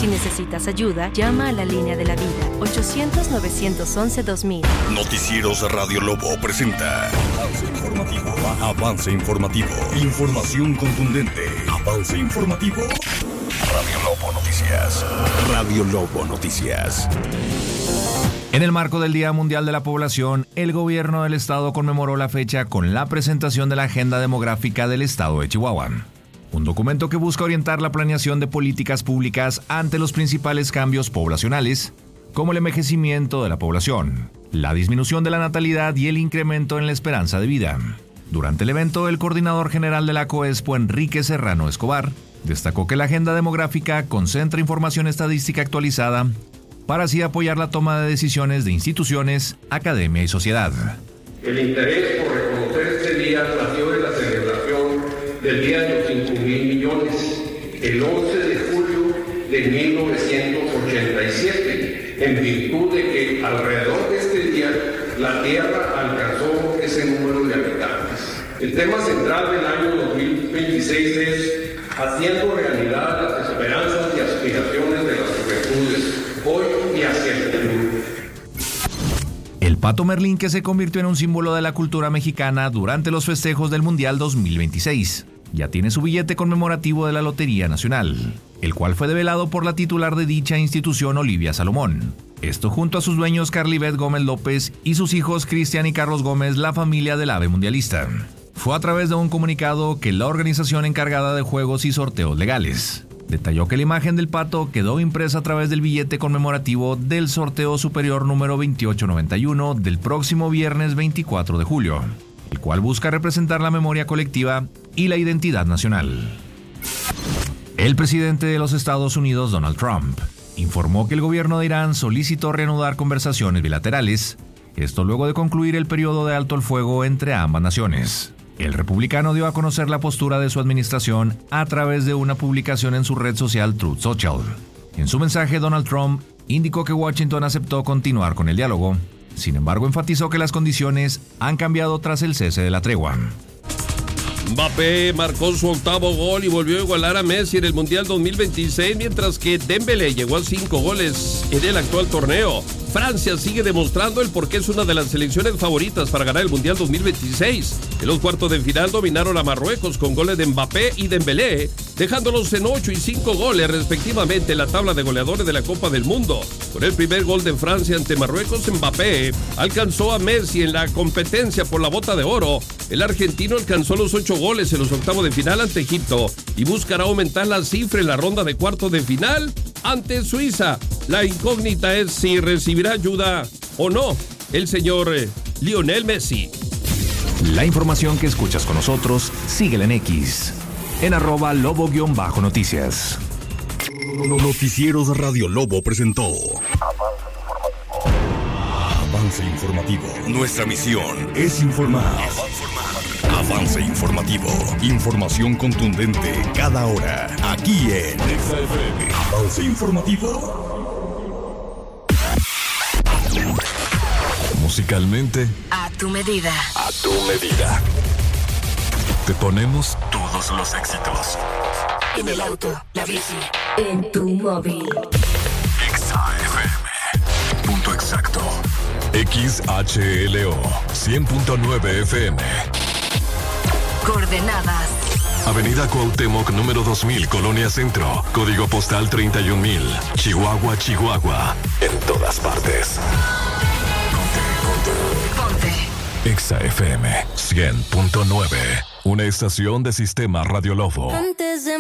Si necesitas ayuda, llama a la línea de la vida, 800-911-2000. Noticieros Radio Lobo presenta Avance Informativo. Avance Informativo. Información contundente. Avance Informativo. Radio Lobo Noticias. Radio Lobo Noticias. En el marco del Día Mundial de la Población, el gobierno del estado conmemoró la fecha con la presentación de la Agenda Demográfica del estado de Chihuahua. Un documento que busca orientar la planeación de políticas públicas ante los principales cambios poblacionales, como el envejecimiento de la población, la disminución de la natalidad y el incremento en la esperanza de vida. Durante el evento, el coordinador general de la COESPO, Enrique Serrano Escobar, destacó que la agenda demográfica concentra información estadística actualizada para así apoyar la toma de decisiones de instituciones, academia y sociedad. El interés por reconocer este día nació de la celebración del Día de los 5,000 millones, el 11 de julio de 1987, en virtud de que alrededor de este día la Tierra alcanzó ese número de habitantes. El tema central del año 2026 es haciendo realidad las esperanzas y aspiraciones de las juventudes, hoy y hacia el futuro. El pato Merlín, que se convirtió en un símbolo de la cultura mexicana durante los festejos del Mundial 2026, ya tiene su billete conmemorativo de la Lotería Nacional, el cual fue develado por la titular de dicha institución, Olivia Salomón. Esto junto a sus dueños Carlibet Gómez López y sus hijos Cristian y Carlos Gómez, la familia del ave mundialista. Fue a través de un comunicado que la organización encargada de juegos y sorteos legales detalló que la imagen del pato quedó impresa a través del billete conmemorativo del sorteo superior número 2891 del próximo viernes 24 de julio, el cual busca representar la memoria colectiva y la identidad nacional. El presidente de los Estados Unidos, Donald Trump, informó que el gobierno de Irán solicitó reanudar conversaciones bilaterales, esto luego de concluir el periodo de alto el fuego entre ambas naciones. El republicano dio a conocer la postura de su administración a través de una publicación en su red social Truth Social. En su mensaje, Donald Trump indicó que Washington aceptó continuar con el diálogo. Sin embargo, enfatizó que las condiciones han cambiado tras el cese de la tregua. Mbappé marcó su 8º gol y volvió a igualar a Messi en el Mundial 2026, mientras que Dembélé llegó a 5 goles en el actual torneo. Francia sigue demostrando el por qué es una de las selecciones favoritas para ganar el Mundial 2026. En los cuartos de final dominaron a Marruecos con goles de Mbappé y Dembélé, dejándolos en 8 y 5 goles respectivamente en la tabla de goleadores de la Copa del Mundo. Con el primer gol de Francia ante Marruecos, Mbappé alcanzó a Messi en la competencia por la Bota de Oro. El argentino alcanzó los 8 goles en los octavos de final ante Egipto y buscará aumentar la cifra en la ronda de cuartos de final ante Suiza. La incógnita es si recibirá ayuda o no el señor Lionel Messi. La información que escuchas con nosotros, síguela en X, en @lobo_noticias. Noticieros Radio Lobo presentó Avance Informativo. Nuestra misión es informar. Avance Informativo. Información contundente cada hora. Aquí en XFM. Avance Informativo. Musicalmente, A tu medida. a tu medida. Te ponemos todos los éxitos. En el auto, la bici, en tu móvil. XFM. Punto exacto. XHLO 100.9 FM. Coordenadas. Avenida Cuauhtémoc, número 2000, Colonia Centro. Código postal 31000. Chihuahua, Chihuahua. En todas partes. Ponte. XFM 100.9. Una estación de Sistema Radio Lobo.